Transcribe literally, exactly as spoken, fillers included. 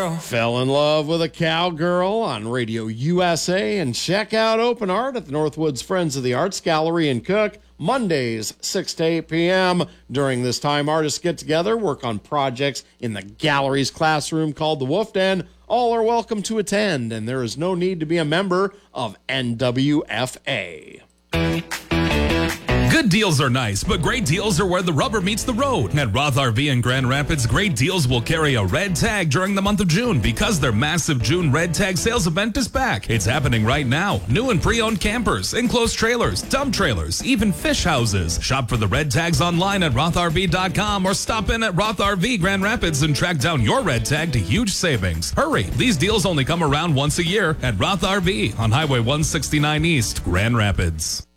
Fell in love with a cowgirl on Radio U S A, and check out Open Art at the Northwoods Friends of the Arts Gallery in Cook, Mondays, six to eight p.m. During this time, artists get together, work on projects in the gallery's classroom called the Wolf Den. All are welcome to attend, and there is no need to be a member of N W F A. Good deals are nice, but great deals are where the rubber meets the road. At Roth R V in Grand Rapids, great deals will carry a red tag during the month of June because their massive June red tag sales event is back. It's happening right now. New and pre-owned campers, enclosed trailers, dump trailers, even fish houses. Shop for the red tags online at roth r v dot com or stop in at Roth R V Grand Rapids and track down your red tag to huge savings. Hurry, these deals only come around once a year at Roth R V on Highway one sixty-nine East, Grand Rapids.